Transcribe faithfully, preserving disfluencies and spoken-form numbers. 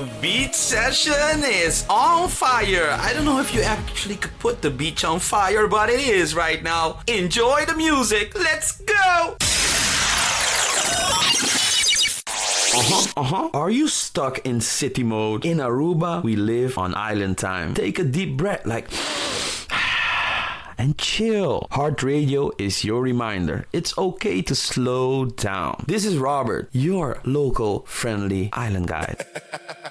beach session is on fire. I don't know if you actually could put the beach on fire, but it is right now. Enjoy the music. Let's go. Uh-huh, uh-huh. Are you stuck in city mode? In Aruba, we live on island time. Take a deep breath, like, and chill. Heart Radio is your reminder. It's okay to slow down. This is Robert, your local friendly island guide.